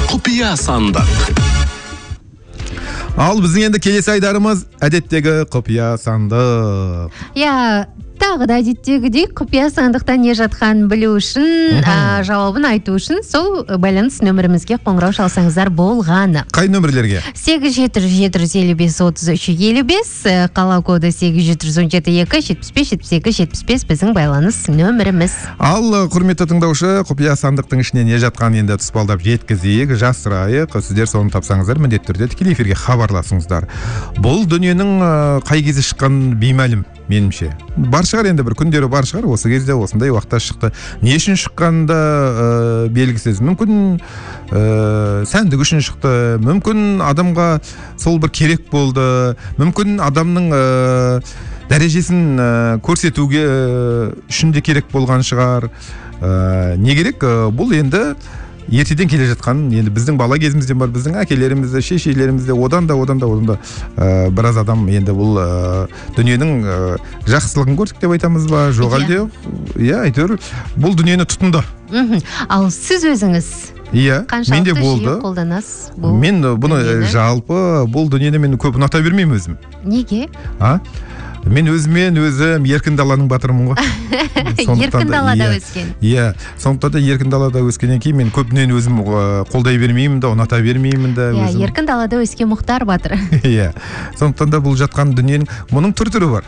құпия сандық. Ал біздің енді келесі айдарымыз әдеттегі құпия сандық. Тағы да әдеттегідей құпия сандықтан не жатқанын білу үшін, жауабын айту үшін сол байланыс нөмірімізге қоңырау шалсаңыздар болғаны. Қай нөмірлерге? 87-753-55, қала коды 8717-2-75-72-75 біздің байланыс нөміріміз. Ал құрметті тыңдаушы, құпия сандықтың ішіне не жатқанын енді тұспалдап жеткізейік, жасырайық. Сіздер соны тапсаңыздар, міндетті түрде тікелей эфирге хабарласыңыздар. Бұл дүниенің қай кезде шыққаны беймәлім. Менімше. Бар шығар енді бір күндері бар шығар, осы кезде осындай уақытта шықты. Не үшін шыққанда белгісіз. Мүмкін сәндік үшін шықты, мүмкін адамға сол бір керек болды, мүмкін адамның дәрежесін көрсетуге үшін де керек болған шығар. Не керек? Бұл енді ертеден келе жатқан, енді біздің бала кезімізден бар, біздің әкелерімізде, шешелерімізде, одан да біраз адам енді бұл дүниенің жақсылығын көрдік деп айтамыз ба, жоқ әлде? Әйтеуір бұл дүниені тұтынды. Ал сіз өзіңіз менде болды. Жиі қолданасыз? Мен бұны жалпы бұл дүниені мен көп ұната бермеймін өзім. Неге? Мен өзім еркін даланың батырымын ғой. Еркін далада өскен. Сондықтан да еркін далада өскеннен кейін мен көп дүниені өзім қолдай бермеймін да, ұната бермеймін да. Еркін далада өскен Мұхтар батыр. Сондықтан да бұл жатқан дүниенің, мұның түр-түрі бар.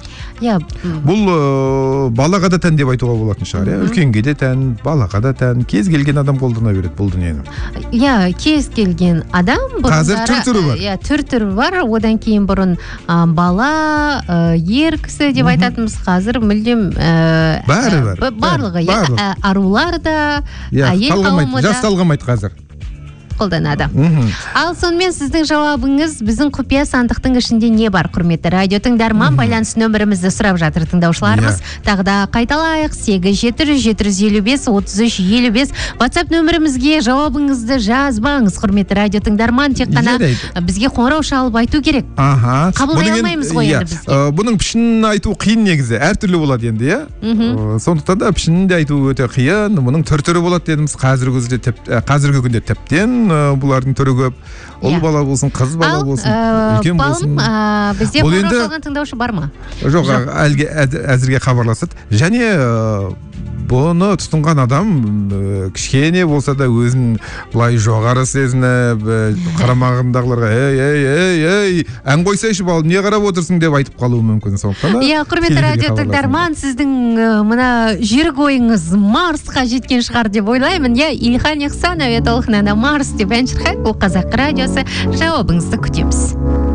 Бұл балаға да тән деп айтуға болатын шығар. Үлкенге де тән, балаға да тән, кез келген адам қолдана береді бұл дүниені. Кез келген адам. Қазір түр-түрі бар. Түр-түрі бар. Одан кейін бұрын бала, ер кісі деп айтатынбыз, қазір мүлдем барлығы. Арулар да, әйел қауымы да. Жас талғамайды қазір. Қолданады. Ал сонымен сіздің жауабыңыз біздің құпия сандықтың ішінде не бар, құрметті радио тыңдарман? Байланыс нөмірімізді сұрап жатыр тыңдаушыларымыз. Тағы да қайталайық: 87-755-33-55. WhatsApp нөмірімізге жауабыңызды жазбаңыз, құрметті радио тыңдарман, тек қана бізге қоңырау шалып айту керек. Қабылдай алмаймыз ғой енді бізге. Бұның пішінін айту қиын негізі, әртүрлі болады енді, сондықтан да пішінін де айту өте қиын. Бұның түр-түрі болады дедіміз. Қазіргі күнде тіптен бұлардың түрі көп. Ұл бала болсын, қыз бала болсын, үлкен болсын. Бізде қоңырау шалған тыңдаушы бар ма? Жоқ, әзірге хабарласады. Және бұны тұтынған адам кішкене болса да өзін былай жоғары сезініп, қарамағындағыларға ән қойсайшы бал, не қарап отырсың деп айтып қалуы мүмкін. Құрметті радио тыңдарман, сіздің мына жүрек ойыңыз Марсқа жеткен шығар деп ойлаймын. Ильхан Ихсанов толықнана Марс деп ән шырқайды. Бұл Қазақ радиосы. Жауабыңызды күтеміз.